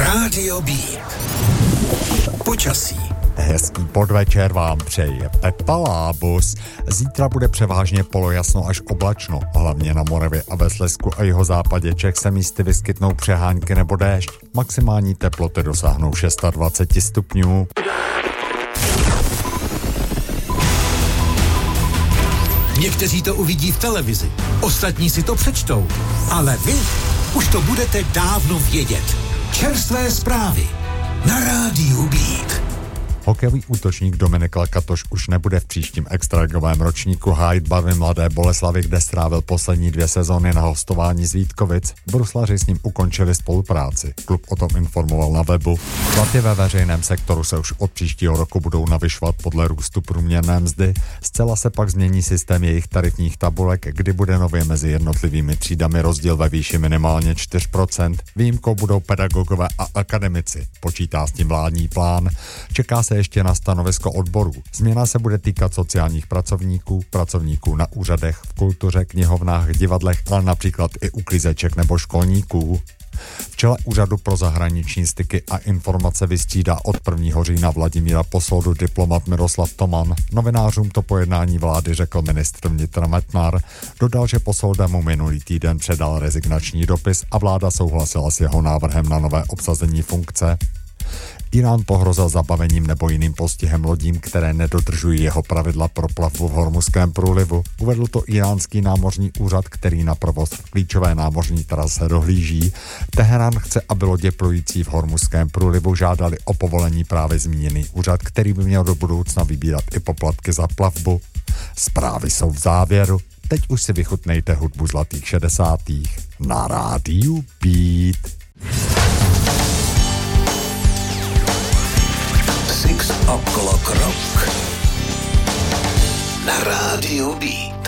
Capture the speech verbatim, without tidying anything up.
Rádio Beat. Počasí. Hezký podvečer vám přeje Pepa Lábus. Zítra bude převážně polojasno až oblačno. Hlavně na Moravě a ve Slezsku a jihozápadě Čech se místy vyskytnou přehánky nebo déšť. Maximální teploty dosáhnou dvacet šest stupňů. Někteří to uvidí v televizi, ostatní si to přečtou. Ale vy už to budete dávno vědět. Čerstvé zprávy na Rádiu Beat. Hokejový útočník Dominik Lakatoš už nebude v příštím extraligovém ročníku hájit barvy Mladé Boleslavi, kde strávil poslední dvě sezóny na hostování z Vítkovic. Bruslaři s ním ukončili spolupráci. Klub o tom informoval na webu. Platy ve veřejném sektoru se už od příštího roku budou navyšovat podle růstu průměrné mzdy. Zcela se pak změní systém jejich tarifních tabulek, kdy bude nově mezi jednotlivými třídami rozdíl ve výši minimálně čtyři procenta. Výjimkou budou pedagogové a akademici. Počítá s tím vládní plán. Čeká se ještě na stanovisko odborů. Změna se bude týkat sociálních pracovníků, pracovníků na úřadech, v kultuře, knihovnách, divadlech, ale například i uklízeček nebo školníků. V čele Úřadu pro zahraniční styky a informace vystřídá od prvního října Vladimíra Posoudu diplomat Miroslav Toman. Novinářům to po jednání vlády řekl ministr vnitra Metnar. Dodal, že Posouda mu minulý týden předal rezignační dopis a vláda souhlasila s jeho návrhem na nové obsazení funkce. Irán pohrozil zabavením nebo jiným postihem lodím, které nedodržují jeho pravidla pro plavbu v Hormuzském průlivu. Uvedl to iránský námořní úřad, který na provoz v klíčové námořní trase dohlíží. Teherán chce, aby lodě plující v Hormuzském průlivu žádali o povolení právě zmíněný úřad, který by měl do budoucna vybírat i poplatky za plavbu. Zprávy jsou v závěru. Teď už si vychutnejte hudbu zlatých šedesátých na Rádiu Beat. Six O'Clock Rock na Rádiu Beat.